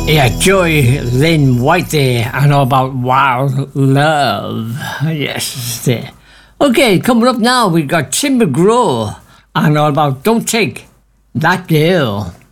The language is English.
Yeah, Joy Lynn White there, and all about Wild Love. Yes, there. Okay, coming up now, we got Tim McGraw, and all about Don't Take That Girl.